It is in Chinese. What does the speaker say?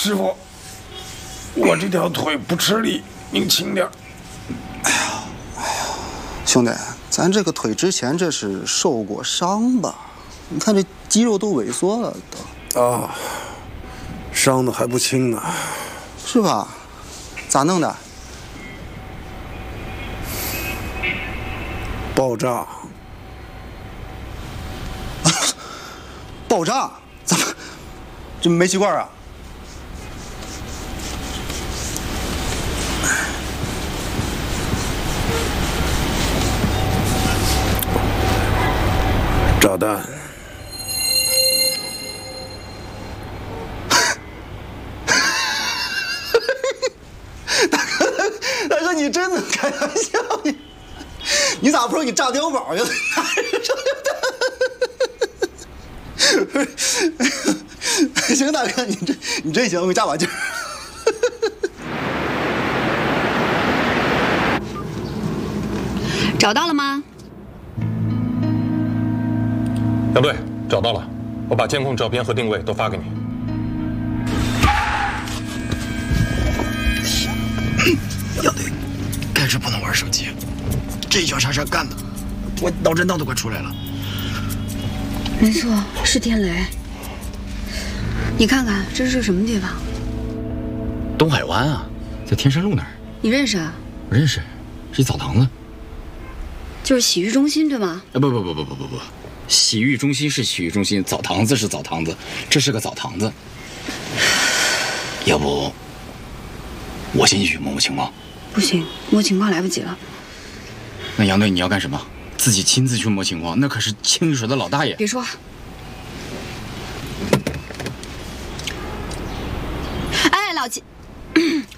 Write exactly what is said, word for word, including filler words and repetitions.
师傅，我这条腿不吃力，您轻点。 哎呀，哎呀，兄弟，咱这个腿之前这是受过伤吧？你看这肌肉都萎缩了都。 啊，伤的还不轻呢。 是吧？咋弄的？ 爆炸。 爆炸？怎么？这煤气罐啊？ 炸弹。 大哥，大哥，你真能开玩笑？你你咋不说你炸碉堡去了？行，大哥，你这你真行，我给你加把劲儿。 找到了吗？ 杨队，找到了，我把监控照片和定位都发给你。 杨队，开车不能玩手机，这一脚刹车干的，我脑震荡都快出来了。 没错，是天雷。你看看这是什么地方？ 东海湾啊，在天山路那儿。 你认识啊？ 我认识，是一澡堂子。 就是洗浴中心对吗？ 啊不不不不不不不，洗浴中心是洗浴中心，澡堂子是澡堂子，这是个澡堂子。要不，我先进去摸摸情况。 不行，摸情况来不及了。 那杨队你要干什么？自己亲自去摸情况，那可是清水的老大爷。 别说。哎，老七，